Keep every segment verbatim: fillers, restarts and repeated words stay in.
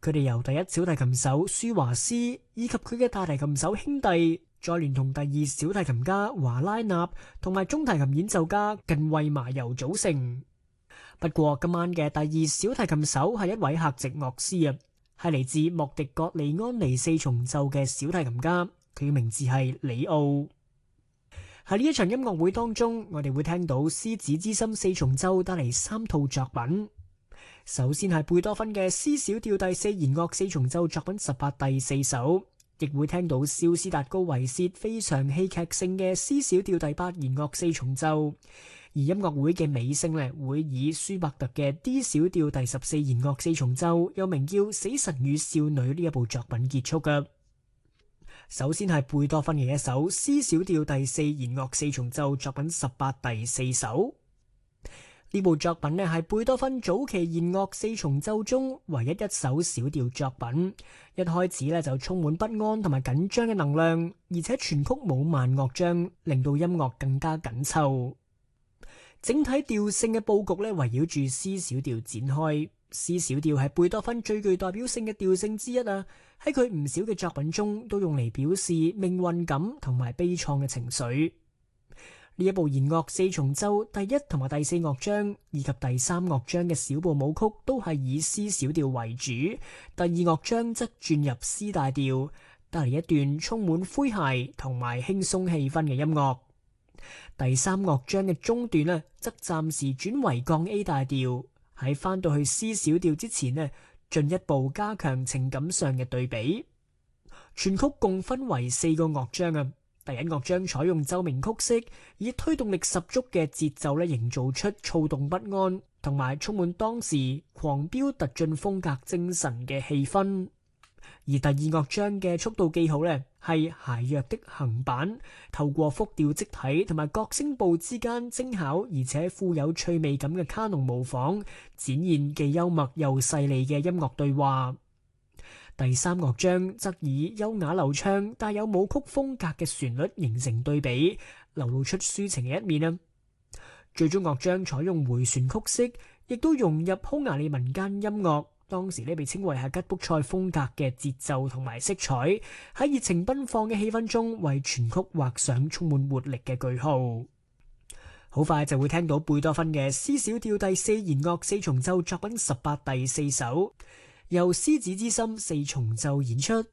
佢哋由第一小提琴手舒華斯以及佢嘅大提琴手兄弟，再聯同第二小提琴家華拉納同埋中提琴演奏家近衛麻油組成。不過今晚嘅第二小提琴手係一位客席樂師啊，係嚟自莫迪格利安尼四重奏嘅小提琴家，佢嘅名字係里奧。喺呢一場音樂會當中，我哋會聽到獅子之心四重奏帶嚟三套作品。首先係貝多芬嘅 C 小調第四弦樂四重奏作品十八第四首，亦會聽到肖斯達高維薛非常戲劇性嘅 C 小調第八弦樂四重奏。而音樂會嘅尾聲咧，會以舒伯特嘅 D 小調第十四弦樂四重奏，又名叫《死神與少女》呢一部作品結束㗎。首先係貝多芬嘅一首 C 小調第四弦樂四重奏作品十八第四首。呢部作品咧係貝多芬早期弦樂四重奏中唯一一首小調作品。一開始咧就充滿不安同埋緊張嘅能量，而且全曲冇慢樂章，令到音樂更加緊湊。整體調性嘅佈局咧圍繞住 C 小調展開。C 小調係貝多芬最具代表性嘅調性之一啊！喺佢唔少嘅作品中都用嚟表示命運感同埋悲愴嘅情緒。呢一部弦樂四重奏第一同埋第四樂章以及第三樂章嘅小步舞曲都係以 C 小調為主，第二樂章則轉入 C 大調，帶嚟一段充滿詼諧同埋輕鬆氣氛嘅音樂。第三樂章嘅中段呢，則暫時轉為降 A 大調。喺翻到去 C 小調之前呢，進一步加強情感上嘅對比。全曲共分為四個樂章啊。第一樂章採用奏鳴曲式，以推動力十足嘅節奏咧，營造出躁動不安同埋充滿當時狂飆突進風格精神嘅氣氛。而第二樂章嘅速度記號呢，係諧謔的行板，透過複調積體同埋各聲部之間精巧而且富有趣味感嘅卡農模仿，展現既幽默又細膩嘅音樂對話。第三樂章則以優雅流暢帶有舞曲風格嘅旋律形成對比，流露出抒情嘅一面啊。最終樂章採用回旋曲式，亦都融入匈牙利民間音樂，當時呢被稱為係吉卜賽風格嘅節奏同埋色彩，喺熱情奔放嘅氣氛中為全曲畫上充滿活力嘅句號。好快就會聽到貝多芬嘅 C 小調第四弦樂四重奏作品十八第四首，由獅子之心四重奏演出。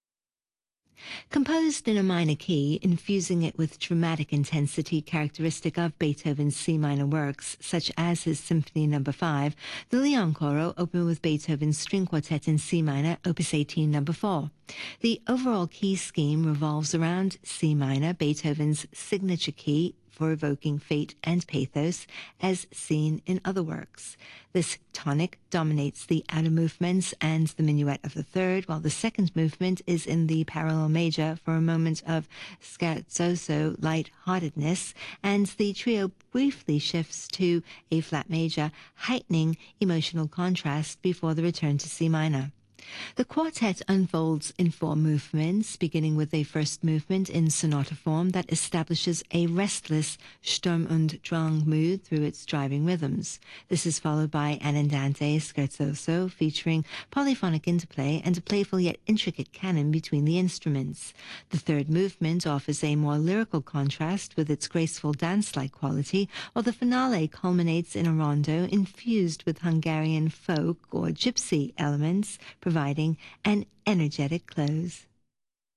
Composed in a minor key, infusing it with dramatic intensity characteristic of Beethoven's C minor works, such as his Symphony Number five, the Leon Choro opened with Beethoven's String Quartet in C minor, Opus eighteen Number four. The overall key scheme revolves around C minor, Beethoven's signature key for evoking fate and pathos, as seen in other works. This tonic dominates the outer movements and the minuet of the third, while the second movement is in the parallel major for a moment of scherzoso light-heartedness, and the trio briefly shifts to A flat major, heightening emotional contrast before the return to C minor. The quartet unfolds in four movements, beginning with a first movement in sonata form that establishes a restless Sturm und Drang mood through its driving rhythms. This is followed by an andante scherzoso featuring polyphonic interplay and a playful yet intricate canon between the instruments. The third movement offers a more lyrical contrast with its graceful dance-like quality, while the finale culminates in a rondo infused with Hungarian folk or gypsy elements, providing an energetic close.